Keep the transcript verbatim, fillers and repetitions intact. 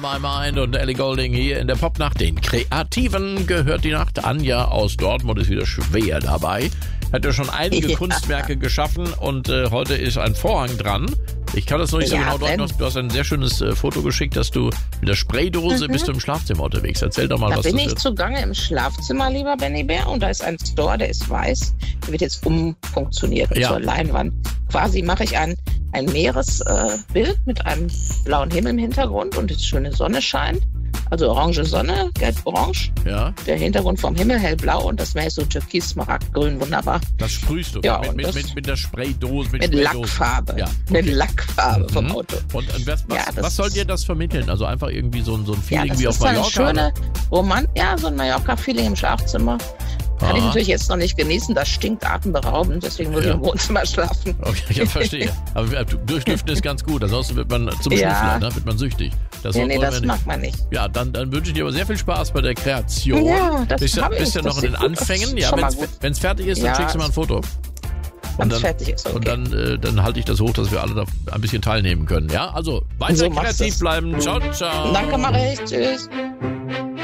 My Mind und Ellie Goulding hier in der Popnacht. Den Kreativen gehört die Nacht. Anja aus Dortmund ist wieder schwer dabei. Hat ja schon einige ja. Kunstwerke geschaffen und äh, heute ist ein Vorhang dran. Ich kann das noch nicht so ja, genau deuten. Du hast ein sehr schönes äh, Foto geschickt, dass du mit der Spraydose mhm. bist du im Schlafzimmer unterwegs. Erzähl doch mal, da was das ist. Da bin ich zugange im Schlafzimmer, lieber Benny Bär. Und da ist ein Store, der ist weiß. Der wird jetzt umfunktioniert ja. zur Leinwand. Quasi mache ich ein, ein Meeresbild äh, mit einem blauen Himmel im Hintergrund und die schöne Sonne scheint. Also orange Sonne, gelb-orange. Ja. Der Hintergrund vom Himmel hellblau und das Meer ist so türkis, smaragdgrün, wunderbar. Das sprühst du ja, mit, mit, mit, mit der Spraydose. Mit, mit Lackfarbe. Ja. Okay. Mit Lackfarbe vom Auto. Und, und was, was, ja, was soll dir das vermitteln? Also einfach irgendwie so, so ein Feeling ja, wie auf Mallorca? Das ist eine schöne Roman ja, so ein Mallorca-Feeling im Schlafzimmer. Kann Aha. ich natürlich jetzt noch nicht genießen, das stinkt atemberaubend, deswegen muss ja. ich im Wohnzimmer schlafen. Okay, ich verstehe. Aber durchlüften ist ganz gut, ansonsten wird man zum ja. Schnüffler, ne? Wird man süchtig. Das nee, nee, das mag man nicht. Ja, dann, dann wünsche ich dir aber sehr viel Spaß bei der Kreation. Ja, das bist, habe ich. Bist ja noch in den Anfängen. Ja, wenn es fertig ist, dann ja. schickst du mal ein Foto. Und dann, fertig ist, okay. und dann, äh, dann halte ich das hoch, dass wir alle da ein bisschen teilnehmen können. Ja, also weiter so kreativ bleiben. Ciao, ciao. Danke, mache ich. Tschüss.